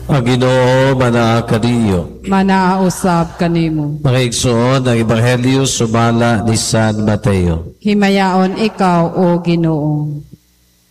Ang Ginoo manaa kaniyo. Manaausab kanimo. Makaigsuon ang Ebanghelyo sumala ni San Mateo. Himayaon ikaw, O Ginoo.